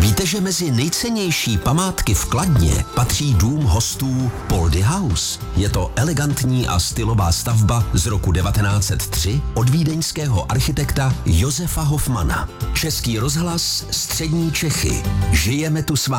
Víte, že mezi nejcennější památky v Kladně patří dům hostů Poldy House? Je to elegantní a stylová stavba z roku 1903 od vídeňského architekta Josefa Hofmana. Český rozhlas, Střední Čechy. Žijeme tu s vámi.